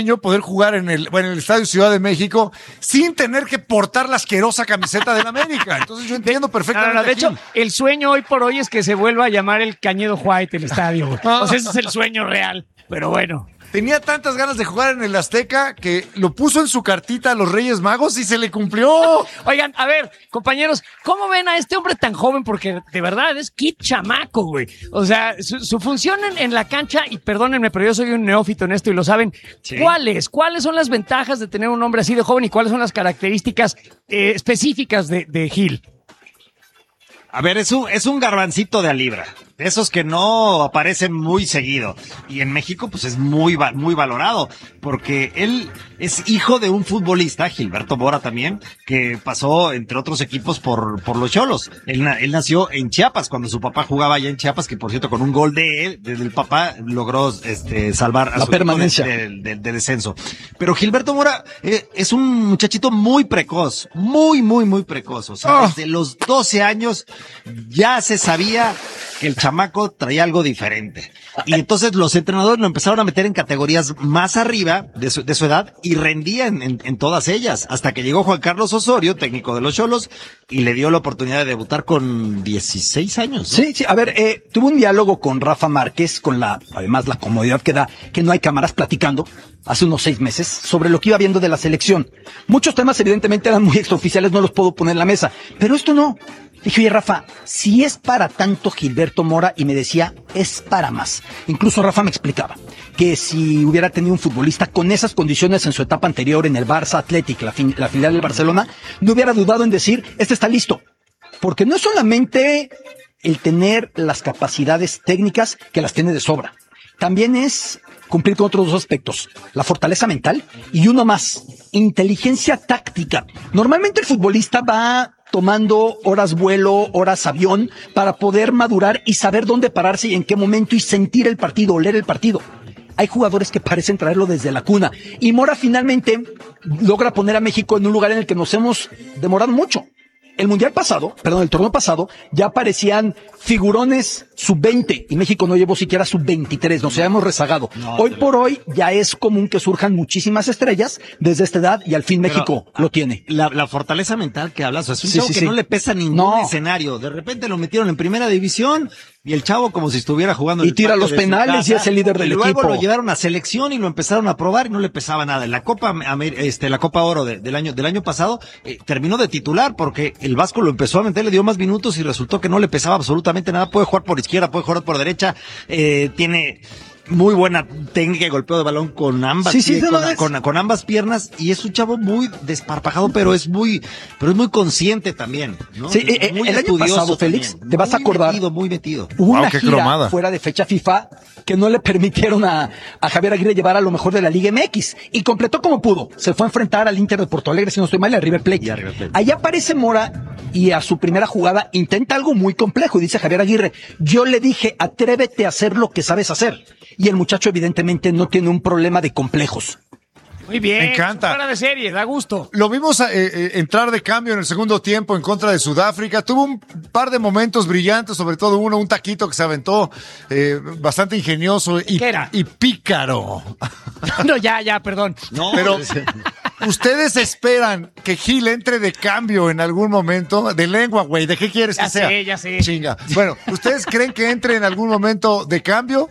sueño poder jugar en el Estadio Ciudad de México sin tener que portar la asquerosa camiseta del América. Entonces yo entiendo perfectamente. No, de hecho, el sueño hoy por hoy es que se vuelva a llamar el Cañedo White el estadio. O sea, ese es el sueño real. Pero bueno. Tenía tantas ganas de jugar en el Azteca que lo puso en su cartita a los Reyes Magos y se le cumplió. Oigan, a ver, compañeros, ¿cómo ven a este hombre tan joven? Porque de verdad es kid chamaco, güey. O sea, su función en la cancha, y perdónenme, pero yo soy un neófito en esto y lo saben. Sí. ¿Cuáles son las ventajas de tener un hombre así de joven y cuáles son las características específicas de Gil? A ver, es un garbancito de a libra. De esos que no aparecen muy seguido. Y en México, pues es muy valorado. Porque él es hijo de un futbolista, Gilberto Mora también, que pasó, entre otros equipos, por los Xolos. Él nació en Chiapas, cuando su papá jugaba allá en Chiapas, que por cierto, con un gol de él, desde el papá, logró, salvar a la su permanencia de descenso. Pero Gilberto Mora, es un muchachito muy precoz. Muy precoz. O sea, desde los 12 años, ya se sabía que el chamaco traía algo diferente. Y entonces los entrenadores lo empezaron a meter en categorías más arriba de su edad y rendía en todas ellas. Hasta que llegó Juan Carlos Osorio, técnico de los Xolos, y le dio la oportunidad de debutar con 16 años, ¿no? Sí, a ver, tuve un diálogo con Rafa Márquez, además la comodidad que da, que no hay cámaras, platicando hace unos 6 meses sobre lo que iba viendo de la selección. Muchos temas evidentemente eran muy extraoficiales, no los puedo poner en la mesa, pero esto no. Dije, oye, Rafa, si es para tanto Gilberto Mora, y me decía, es para más. Incluso Rafa me explicaba que si hubiera tenido un futbolista con esas condiciones en su etapa anterior en el Barça Athletic, la filial del Barcelona, no hubiera dudado en decir, este está listo. Porque no es solamente el tener las capacidades técnicas, que las tiene de sobra. También es cumplir con otros 2 aspectos, la fortaleza mental y uno más, inteligencia táctica. Normalmente el futbolista va tomando horas vuelo, horas avión, para poder madurar y saber dónde pararse y en qué momento y sentir el partido, oler el partido. Hay jugadores que parecen traerlo desde la cuna. Y Mora finalmente logra poner a México en un lugar en el que nos hemos demorado mucho. El torneo pasado, ya aparecían figurones sub-20 y México no llevó siquiera sub-23, nos habíamos rezagado. Hoy por hoy ya es común que surjan muchísimas estrellas desde esta edad y al fin México lo tiene. La fortaleza mental que hablas, es un chavo que no le pesa ningún escenario. De repente lo metieron en primera división y el chavo como si estuviera jugando. Y tira los penales y es el líder del equipo. Luego lo llevaron a selección y lo empezaron a probar y no le pesaba nada. En la Copa Oro del año pasado, terminó de titular porque el Vasco lo empezó a meter, le dio más minutos y resultó que no le pesaba absolutamente nada. Puede jugar por izquierda, puede jugar por derecha, tiene muy buena técnica de golpeo de balón con ambas, con ambas piernas, y es un chavo muy desparpajado, pero es muy consciente también, ¿no? Sí, el año pasado, Félix, te vas a acordar, muy metido. Hubo una gira fuera de fecha FIFA que no le permitieron a Javier Aguirre llevar a lo mejor de la Liga MX, y completó como pudo. Se fue a enfrentar al Inter de Porto Alegre, si no estoy mal, al River Plate. Allá aparece Mora y a su primera jugada intenta algo muy complejo y dice Javier Aguirre, yo le dije, atrévete a hacer lo que sabes hacer. Y el muchacho evidentemente no tiene un problema de complejos. Muy bien. Me encanta. Fuera de serie, da gusto. Lo vimos entrar de cambio en el segundo tiempo en contra de Sudáfrica. Tuvo un par de momentos brillantes, sobre todo un taquito que se aventó bastante ingenioso y pícaro. No, ya, perdón. No, pero ¿ustedes esperan que Gil entre de cambio en algún momento? De lengua, güey, ¿de qué quieres que sea? Ya sé. Chinga. Bueno, ¿ustedes creen que entre en algún momento de cambio?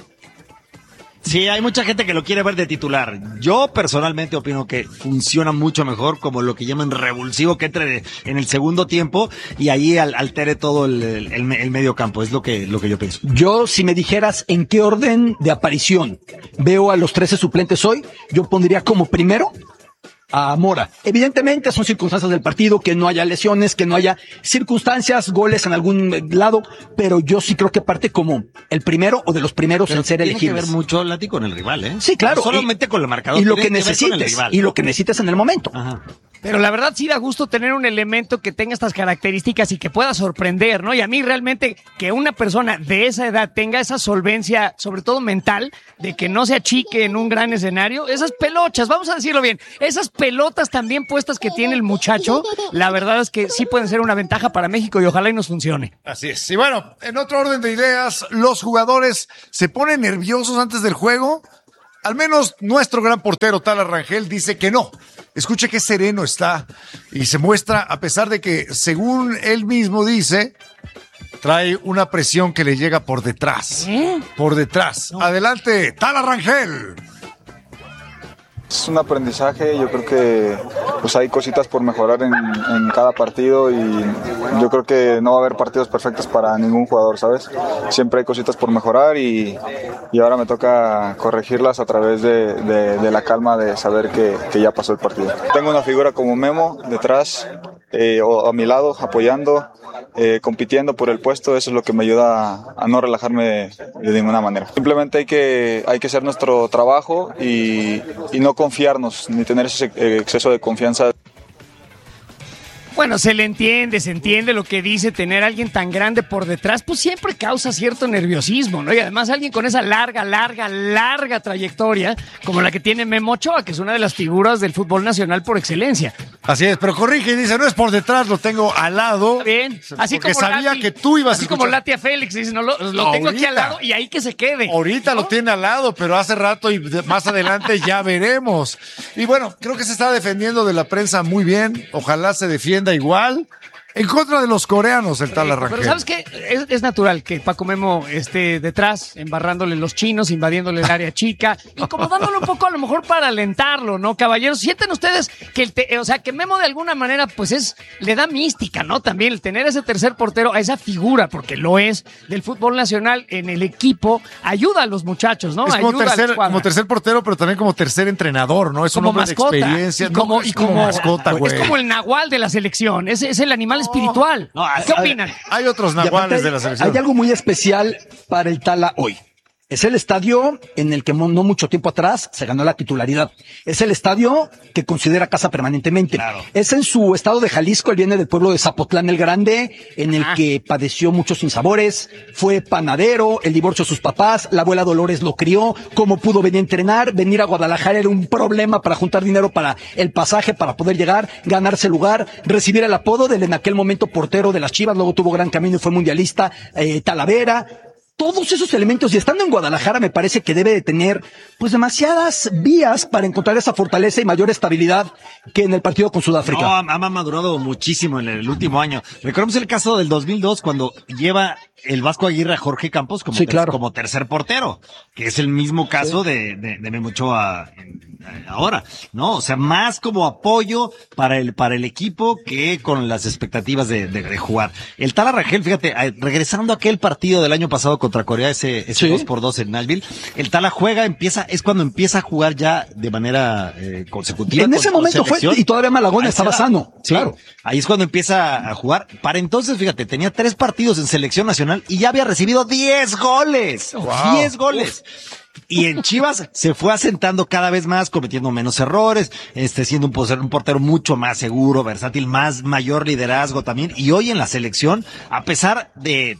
Sí, hay mucha gente que lo quiere ver de titular. Yo personalmente opino que funciona mucho mejor como lo que llaman revulsivo, que entre en el segundo tiempo y ahí altere todo el medio campo. Es lo que yo pienso. Yo, si me dijeras en qué orden de aparición veo a los 13 suplentes hoy, yo pondría como primero a Mora. Evidentemente son circunstancias del partido, que no haya lesiones, que no haya circunstancias, goles en algún lado, pero yo sí creo que parte como el primero o de los primeros en ser elegibles. Tiene que ver mucho, Lati, con el rival, ¿eh? Sí, claro. No solamente con el marcador. Y lo que necesites en el momento. Ajá. Pero la verdad sí da gusto tener un elemento que tenga estas características y que pueda sorprender, ¿no? Y a mí realmente que una persona de esa edad tenga esa solvencia, sobre todo mental, de que no se achique en un gran escenario, esas pelochas, vamos a decirlo bien, esas pelotas también puestas que tiene el muchacho, la verdad es que sí pueden ser una ventaja para México y ojalá y nos funcione. Así es. Y bueno, en otro orden de ideas, los jugadores se ponen nerviosos antes del juego. al menos nuestro gran portero Tala Rangel dice que no. Escuche qué sereno está y se muestra, a pesar de que, según él mismo dice, trae una presión que le llega por detrás. Por detrás. No. Adelante, Tala Rangel. Es un aprendizaje, yo creo que pues hay cositas por mejorar en cada partido y yo creo que no va a haber partidos perfectos para ningún jugador, ¿sabes? Siempre hay cositas por mejorar y ahora me toca corregirlas a través de la calma de saber que ya pasó el partido. Tengo una figura como Memo detrás o a mi lado apoyando, compitiendo por el puesto, eso es lo que me ayuda a no relajarme de ninguna manera. Simplemente hay que hacer nuestro trabajo y no confiarnos, ni tener ese exceso de confianza. Bueno, se entiende lo que dice, tener a alguien tan grande por detrás, pues siempre causa cierto nerviosismo, ¿no? Y además alguien con esa larga trayectoria, como la que tiene Memo Ochoa, que es una de las figuras del fútbol nacional por excelencia. Así es, pero corrige y dice, no es por detrás, lo tengo al lado. Bien, así como sabía que tú ibas a escuchar. Como Lati a Félix, dice, no, lo tengo aquí al lado y ahí que se quede. Ahorita ¿no? Lo tiene al lado, pero hace rato y más adelante ya veremos. Y bueno, creo que se está defendiendo de la prensa muy bien, ojalá se defienda igual. En contra de los coreanos, el Tala Rangel. Pero ¿sabes qué? Es natural que Paco Memo esté detrás, embarrándole los chinos, invadiéndole el área chica, incomodándolo un poco a lo mejor para alentarlo, ¿no, caballeros? Sienten ustedes que que Memo de alguna manera, pues le da mística, ¿no? También el tener ese tercer portero, a esa figura, porque lo es, del fútbol nacional en el equipo, ayuda a los muchachos, ¿no? Es como tercer portero, pero también como tercer entrenador, ¿no? Es como un hombre mascota, de experiencia. Y como mascota, güey. Es como el nahual de la selección, es el animal espiritual. ¿Qué opinan? Hay otros nahuales de la selección. Hay algo muy especial para el Tala hoy. Es el estadio en el que no mucho tiempo atrás se ganó la titularidad. Es el estadio que considera casa permanentemente. Claro. Es en su estado de Jalisco, él viene del pueblo de Zapotlán el Grande, en el que padeció muchos sinsabores, fue panadero, el divorcio de sus papás, la abuela Dolores lo crió, cómo pudo venir a entrenar, venir a Guadalajara era un problema para juntar dinero para el pasaje, para poder llegar, ganarse lugar, recibir el apodo del en aquel momento portero de las Chivas, luego tuvo gran camino y fue mundialista, Talavera. Todos esos elementos, y estando en Guadalajara, me parece que debe de tener, pues, demasiadas vías para encontrar esa fortaleza y mayor estabilidad que en el partido con Sudáfrica. No, ha madurado muchísimo en el último año. Recordemos el caso del 2002, cuando lleva el Vasco Aguirre a Jorge Campos como, como tercer portero, que es el mismo caso de Memo Ochoa ahora, ¿no? O sea, más como apoyo para el equipo que con las expectativas de jugar. El Tala Rangel, fíjate, regresando a aquel partido del año pasado contra Corea, ese 2-2 en Nashville, el Tala es cuando empieza a jugar ya de manera consecutiva. En ese momento fue, y todavía Malagón estaba sano. Sí, claro. Ahí es cuando empieza a jugar. Para entonces, fíjate, tenía 3 partidos en selección nacional y ya había recibido 10 goles. Wow. 10 goles. Y en Chivas se fue asentando cada vez más, cometiendo menos errores, siendo un portero mucho más seguro, versátil, mayor liderazgo también. Y hoy en la selección, a pesar de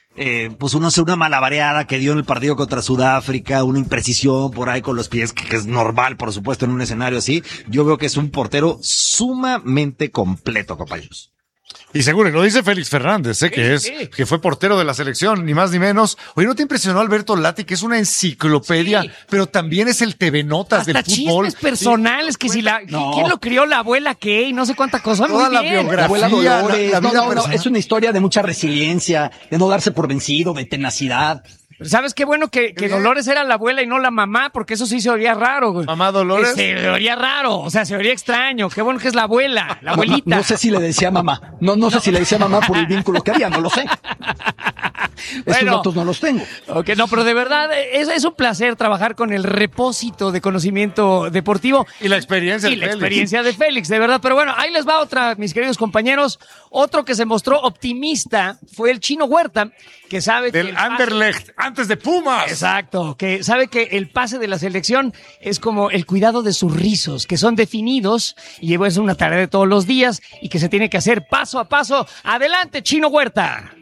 pues una malabareada que dio en el partido contra Sudáfrica, una imprecisión por ahí con los pies, que es normal, por supuesto, en un escenario así, yo veo que es un portero sumamente completo, compañeros. Y seguro, lo dice Félix Fernández, que fue portero de la selección, ni más ni menos. Oye, ¿no te impresionó Alberto Lati, que es una enciclopedia, pero también es el TV Notas del fútbol? Chismes personales, que si ¿quién lo crió? La abuela qué, y no sé cuánta cosa. Toda la biografía, la abuela Dolores, la vida es una historia de mucha resiliencia, de no darse por vencido, de tenacidad. ¿Sabes qué bueno que Dolores era la abuela y no la mamá? Porque eso sí se oía raro, güey. ¿Mamá Dolores? Se oía raro, o sea, se oía extraño. Qué bueno que es la abuela, la abuelita. No sé si le decía mamá. No sé si le decía mamá por el vínculo que había, no lo sé. Estos datos no los tengo. Okay, no, pero de verdad es un placer trabajar con el repósito de conocimiento deportivo. Y la experiencia de Félix, de verdad. Pero bueno, ahí les va otra, mis queridos compañeros. Otro que se mostró optimista fue el Chino Huerta, que sabe del Anderlecht, antes de Pumas. Exacto, que sabe que el pase de la selección es como el cuidado de sus rizos, que son definidos y es una tarea de todos los días y que se tiene que hacer paso a paso. Adelante, Chino Huerta.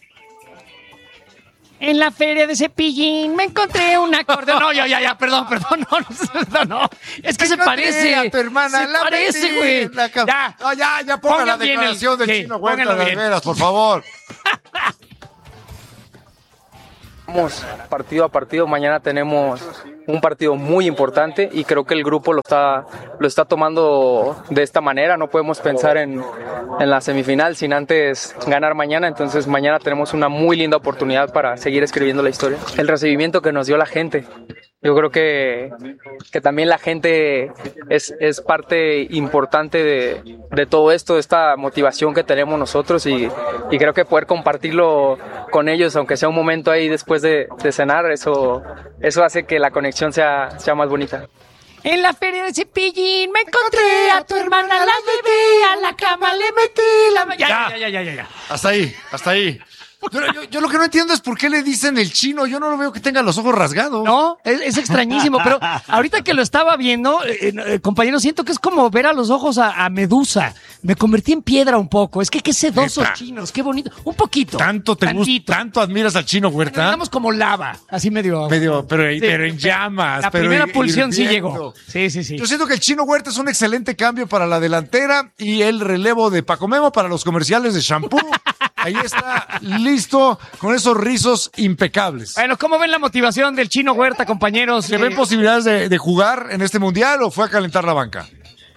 En la feria de Cepillín me encontré un acordeón. No, ya, perdón, no. Es que se parece. A tu hermana, se parece, güey. Ya ponga la declaración del Chino Huerta de veras, por favor. vamos partido a partido. Mañana tenemos un partido muy importante y creo que el grupo lo está tomando de esta manera. No podemos pensar en la semifinal sin antes ganar mañana. Entonces mañana tenemos una muy linda oportunidad para seguir escribiendo la historia. El recibimiento que nos dio la gente. Yo creo que también la gente es parte importante de todo esto, de esta motivación que tenemos nosotros y creo que poder compartirlo con ellos, aunque sea un momento ahí después de cenar, eso hace que la conexión sea más bonita. En la feria de Cepillín me encontré a tu hermana, la llevé a la cama, le metí la... Ya. Hasta ahí. Yo lo que no entiendo es por qué le dicen el chino. Yo no lo veo que tenga los ojos rasgados. No, es extrañísimo, pero ahorita que lo estaba viendo, compañero, siento que es como ver a los ojos a Medusa. Me convertí en piedra un poco. Es que qué sedosos chinos, qué bonito. Un poquito. ¿Tanto te gusta? ¿Tanto admiras al Chino Huerta? Digamos como lava, así medio, pero en llamas. La primera pulsión sí llegó. Sí. Yo siento que el Chino Huerta es un excelente cambio para la delantera y el relevo de Paco Memo para los comerciales de shampoo. Ahí está, listo, con esos rizos impecables. Bueno, ¿cómo ven la motivación del Chino Huerta, compañeros? ¿Se ven posibilidades de jugar en este mundial o fue a calentar la banca?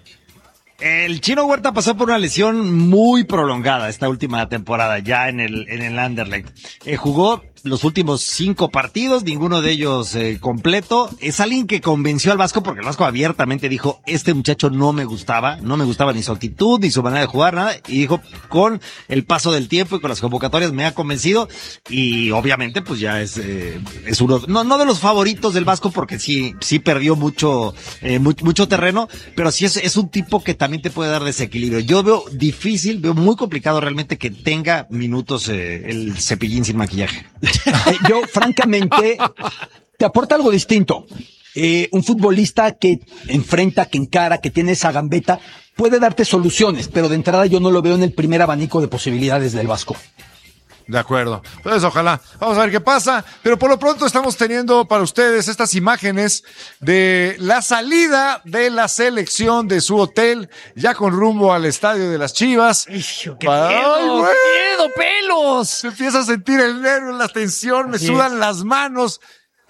El Chino Huerta pasó por una lesión muy prolongada esta última temporada, ya en el Anderlecht. Jugó los últimos 5 partidos, ninguno de ellos completo. Es alguien que convenció al Vasco porque el Vasco abiertamente dijo, este muchacho no me gustaba ni su actitud, ni su manera de jugar, nada. Y dijo, con el paso del tiempo y con las convocatorias me ha convencido. Y obviamente pues ya es uno, no de los favoritos del Vasco porque sí perdió mucho terreno, pero sí es un tipo que también te puede dar desequilibrio. Yo veo muy complicado realmente que tenga minutos el Cepillín sin maquillaje. Yo, francamente, te aporta algo distinto. Un futbolista que enfrenta, que encara, que tiene esa gambeta, puede darte soluciones, pero de entrada yo no lo veo en el primer abanico de posibilidades del Vasco. De acuerdo. Pues ojalá. Vamos a ver qué pasa. Pero por lo pronto estamos teniendo para ustedes estas imágenes de la salida de la selección de su hotel, ya con rumbo al estadio de las Chivas. ¡Qué miedo, pelos! Se empieza a sentir el nervio, la tensión, me sudan las manos.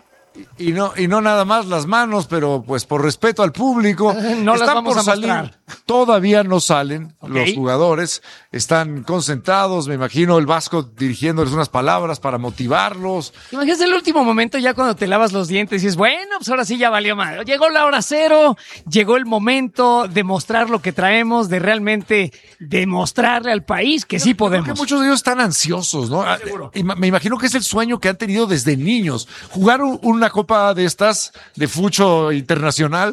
Y no nada más las manos, pero pues por respeto al público, no las vamos a salir. Mostrar. Todavía no salen los jugadores, están concentrados, me imagino el Vasco dirigiéndoles unas palabras para motivarlos. Imagínate el último momento ya cuando te lavas los dientes y dices, bueno, pues ahora sí ya valió mal. Llegó la hora cero, llegó el momento de mostrar lo que traemos, de realmente demostrarle al país que sí podemos. Creo que muchos de ellos están ansiosos, ¿no? Y me imagino que es el sueño que han tenido desde niños. Jugar una copa de estas, de fucho internacional,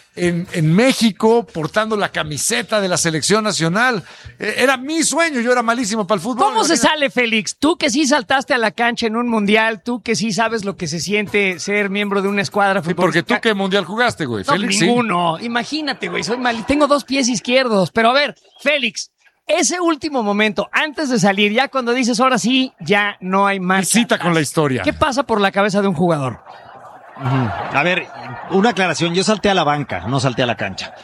en México, portando la camiseta de la selección nacional. Era mi sueño, yo era malísimo para el fútbol. ¿Cómo se sale, Félix? Tú que sí saltaste a la cancha en un mundial, tú que sí sabes lo que se siente ser miembro de una escuadra futbolística. Sí, porque tú qué mundial jugaste, güey, no, Félix. Ninguno. Sí. Imagínate, güey, soy mal, tengo 2 pies izquierdos. Pero a ver, Félix, ese último momento, antes de salir, ya cuando dices, ahora sí, ya no hay más. Cita con la historia. ¿Qué pasa por la cabeza de un jugador? A ver, una aclaración, yo salté a la banca, no salté a la cancha.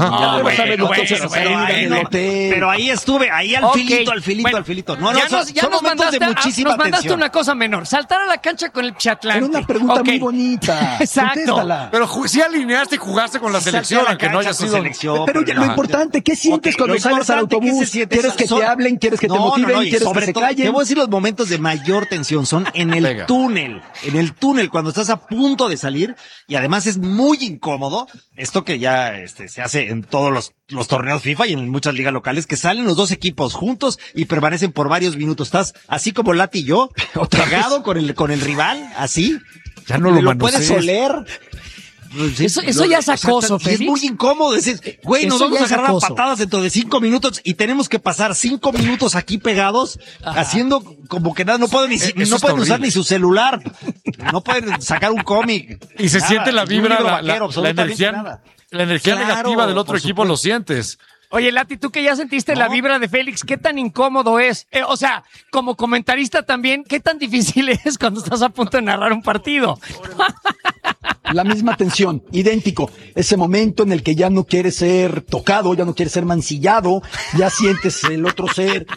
Pero ahí estuve, ahí al filito. No, ya nos mandaste una cosa menor, saltar a la cancha con el Chatlán. Era una pregunta muy bonita. Exacto. Contéstala. Pero si alineaste y jugaste con la selección, aunque no haya sido selección. Pero lo importante, ¿qué sientes cuando sales al autobús? ¿Quieres que te hablen? ¿Quieres que te motiven? ¿Quieres que se callen? Te voy a decir los momentos de mayor tensión son en el túnel. En el túnel, cuando estás a punto de salir, y además es muy incómodo, esto que ya se hace en todos los torneos FIFA y en muchas ligas locales, que salen los 2 equipos juntos y permanecen por varios minutos. Estás así como Lati y yo, pegado con el rival, así. Ya no lo puedes oler. Eso ya es acoso, Félix. Es muy incómodo decir, güey, nos vamos a agarrar patadas dentro de 5 minutos y tenemos que pasar 5 minutos aquí pegados, haciendo como que nada, no pueden usar ni su celular, no pueden sacar un cómic. Y se siente la vibra, la energía negativa del otro equipo, lo sientes. Oye, Lati, tú que ya sentiste la vibra de Félix, ¿qué tan incómodo es? O sea, como comentarista también, ¿qué tan difícil es cuando estás a punto de narrar un partido? La misma tensión, idéntico. Ese momento en el que ya no quieres ser tocado, ya no quieres ser mancillado, ya sientes el otro ser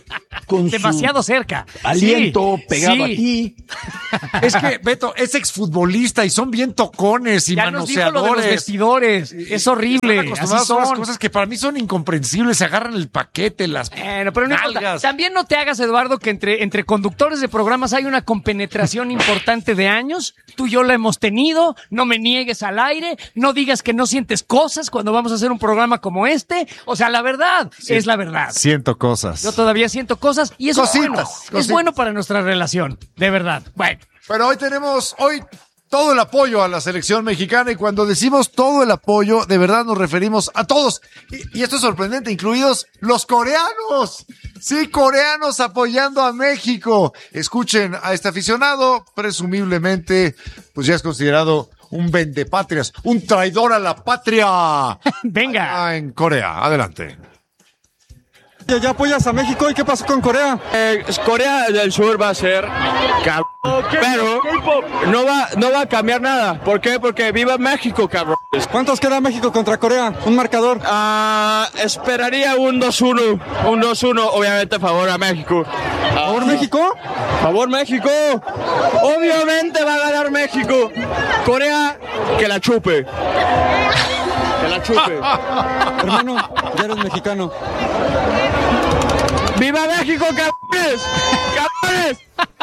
con demasiado cerca. aliento pegado a sí. ti. Es que, Beto, es exfutbolista y son bien tocones y Ya nos dijo lo de los manoseadores. vestidores. Es horrible. Están acostumbrados Así a unas son. cosas que para mí son incomprensibles. Se agarran el paquete, las Pero no importa. nalgas. También no te hagas, Eduardo, que entre conductores de programas hay una compenetración importante de años. Tú y yo la hemos tenido. No me niegues al aire. No digas que no sientes cosas cuando vamos a hacer un programa como este. O sea, la verdad es la verdad. Siento cosas. Yo todavía siento cosas y eso Cositas, es bueno. cositas. Es bueno para nuestra relación. De verdad. Bueno. Pero hoy tenemos todo el apoyo a la selección mexicana y cuando decimos todo el apoyo, de verdad nos referimos a todos. Y esto es sorprendente, incluidos los coreanos. Sí, coreanos apoyando a México. Escuchen a este aficionado, presumiblemente, pues ya es considerado un vendepatrias, un traidor a la patria. Venga. Allá en Corea. Adelante. ¿Ya apoyas a México? ¿Y qué pasó con Corea? Corea del Sur va a ser cabrón, pero no va a cambiar nada. ¿Por qué? Porque viva México, cabrón. ¿Cuántos queda México contra Corea? Un marcador. Esperaría un 2-1. Un 2-1, obviamente, a favor a México. ¿Por México? Favor México. Obviamente va a ganar México. Corea, que la chupe. Que la chupe. Hermano, ya eres mexicano. ¡Viva México, cabrones! ¡Cabrones!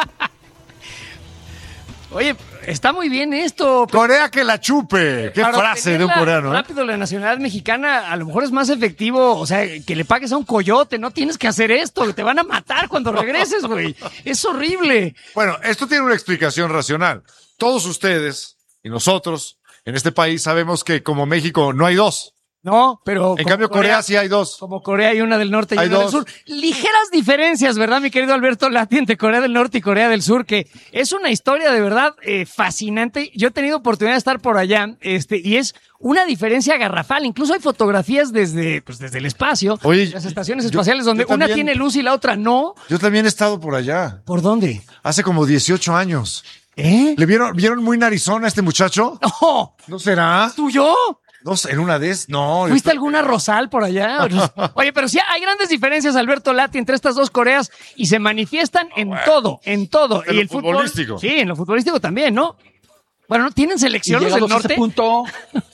Oye, está muy bien esto. Corea que la chupe. Qué Para frase de un coreano, ¿eh? Rápido, la nacionalidad mexicana a lo mejor es más efectivo. O sea, que le pagues a un coyote. No tienes que hacer esto. Te van a matar cuando regreses, güey. Es horrible. Bueno, esto tiene una explicación racional. Todos ustedes y nosotros en este país sabemos que como México no hay dos. No, pero... En cambio, Corea sí hay dos. Como Corea hay una del norte y Hay una del dos. sur. Ligeras diferencias, ¿verdad, mi querido Alberto Lati, entre Corea del Norte y Corea del Sur? Que es una historia de verdad fascinante. Yo he tenido oportunidad de estar por allá, y es una diferencia garrafal. Incluso hay fotografías desde el espacio, Oye, las estaciones yo- espaciales, donde yo una también- tiene luz y la otra no. Yo también he estado por allá. ¿Por dónde? Hace como 18 años. ¿Eh? ¿Le vieron muy narizón a este muchacho? ¡No! ¿No será? ¿Tuyo? No sé, en una de esas. No. ¿Fuiste a alguna Rosal por allá? Oye, pero sí hay grandes diferencias, Alberto Lati, entre estas dos Coreas y se manifiestan en todo. En y lo el fútbol. futbolístico. Sí, en lo futbolístico también, ¿no? Bueno, ¿tienen Y selecciones del llegados a ese norte? punto,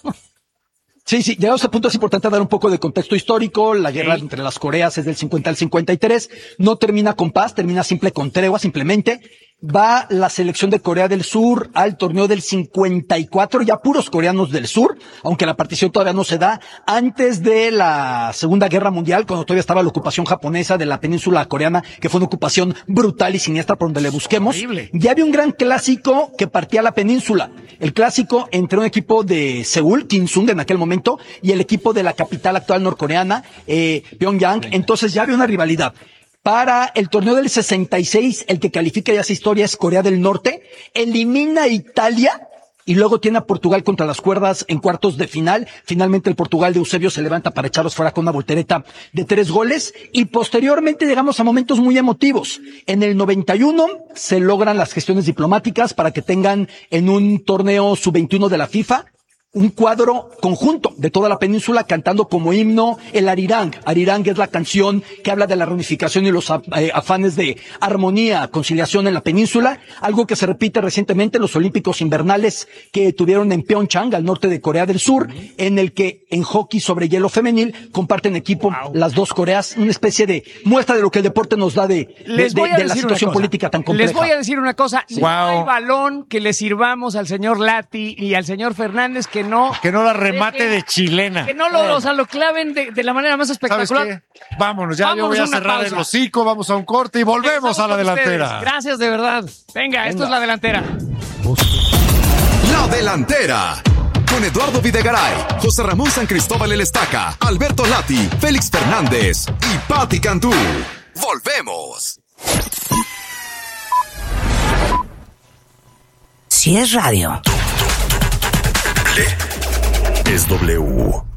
sí, llegados a ese punto es importante dar un poco de contexto histórico. La guerra entre las Coreas es del 50 al 53. No termina con paz, termina simple con tregua, simplemente. Va la selección de Corea del Sur al torneo del 54, ya puros coreanos del sur, aunque la partición todavía no se da. Antes de la Segunda Guerra Mundial, cuando todavía estaba la ocupación japonesa de la península coreana, que fue una ocupación brutal y siniestra por donde le busquemos, Horrible. ya había un gran clásico que partía la península. El clásico entre un equipo de Seúl, Kinsung en aquel momento, y el equipo de la capital actual norcoreana, Pyongyang. Entonces ya había una rivalidad. Para el torneo del 66, el que califica ya esa historia es Corea del Norte, elimina a Italia y luego tiene a Portugal contra las cuerdas en cuartos de final. Finalmente el Portugal de Eusebio se levanta para echarlos fuera con una voltereta de 3 goles y posteriormente llegamos a momentos muy emotivos. En el 91 se logran las gestiones diplomáticas para que tengan en un torneo sub-21 de la FIFA un cuadro conjunto de toda la península cantando como himno el Arirang. Arirang es la canción que habla de la reunificación y los afanes de armonía, conciliación en la península, algo que se repite recientemente en los Olímpicos Invernales que tuvieron en Pyeongchang, al norte de Corea del Sur, en el que en hockey sobre hielo femenil comparten equipo las dos Coreas, una especie de muestra de lo que el deporte nos da de la situación política tan compleja. Les voy a decir una cosa, Sí. no Wow. hay balón que le sirvamos al señor Lati y al señor Fernández que no la remate de chilena. Que no lo claven de la manera más ¿Sabes espectacular. qué? Vámonos, ya yo voy a Vámonos a una cerrar pausa. el hocico, vamos a un corte y volvemos Regresamos a la con delantera. ustedes. Gracias de verdad. Venga, esto es la delantera. La delantera. Con Eduardo Videgaray, José Ramón San Cristóbal El Estaca, Alberto Lati, Félix Fernández y Pati Cantú. Volvemos. Si es radio. Es W.